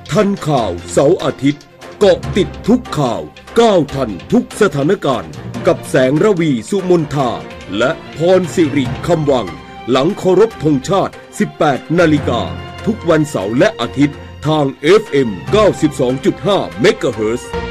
ทันข่าวเสาร์อาทิตย์เกาะติดทุกข่าวก้าวทันทุกสถานการณ์กับแสงระวีสุมนทาและพรสิริคำวังหลังเคารพธงชาติ 18 นาฬิกาทุกวันเสาร์และอาทิตย์ทาง FM 92.5 เมกะเฮิรตซ์